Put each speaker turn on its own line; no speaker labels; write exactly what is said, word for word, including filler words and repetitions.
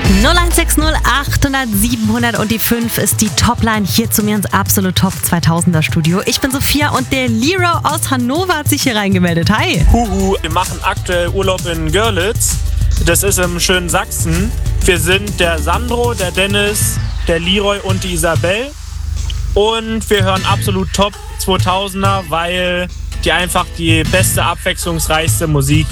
null eins sechs null achthundert siebenhundert und die fünf ist die Topline hier zu mir ins absolut Top zweitausender Studio. Ich bin Sophia und der Lero aus Hannover hat sich hier reingemeldet. Hi.
Huhu, wir machen aktuell Urlaub in Görlitz. Das ist im schönen Sachsen. Wir sind der Sandro, der Dennis, der Leroy und die Isabel. Und wir hören absolut Top zweitausender, weil die einfach die beste, abwechslungsreichste Musik